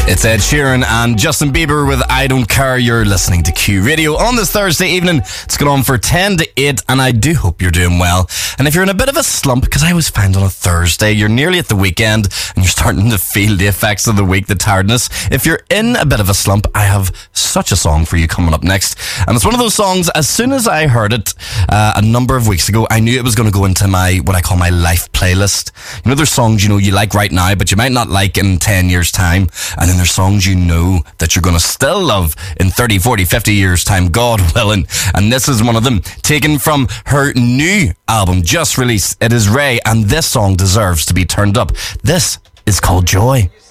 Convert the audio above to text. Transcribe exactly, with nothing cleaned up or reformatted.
It's Ed Sheeran and Justin Bieber with I Don't Care. You're listening to Q Radio on this Thursday evening. It's going on for ten to eight, and I do hope you're doing well. And if you're in a bit of a slump, because I always find on a Thursday, you're nearly at the weekend and you're starting to feel the effects of the week, the tiredness. If you're in a bit of a slump, I have such a song for you coming up next. And it's one of those songs, as soon as I heard it uh, a number of weeks ago, I knew it was going to go into my, what I call my life playlist. You know, there's songs, you know, you like right now, but you might not like in ten years' time. And then there's songs you know that you're going to still love in thirty, forty, fifty years' time, God willing. And this is one of them, taken from her new album, just released. It is Ray, and this song deserves to be turned up. This is called Joy.